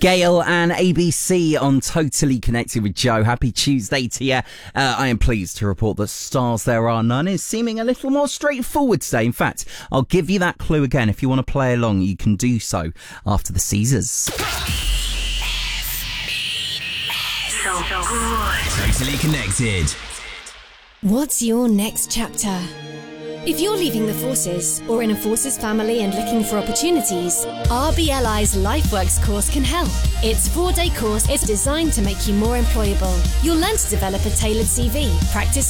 Gail and ABC on Totally Connected with Joe. Happy Tuesday to you. I am pleased to report that Stars There Are None is seeming a little more straightforward today. In fact, I'll give you that clue again. If you want to play along, you can do so after the Caesars. So good. Totally Connected. What's your next chapter? If you're leaving the forces or in a forces family and looking for opportunities, RBLI's LifeWorks course can help. Its 4-day course is designed to make you more employable. You'll learn to develop a tailored CV, practice